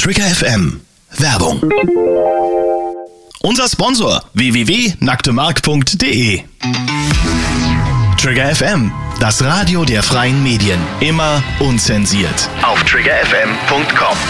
Trigger FM. Werbung. Unser Sponsor www.nacktemark.de. Trigger FM, das Radio der freien Medien. Immer unzensiert. Auf triggerfm.com.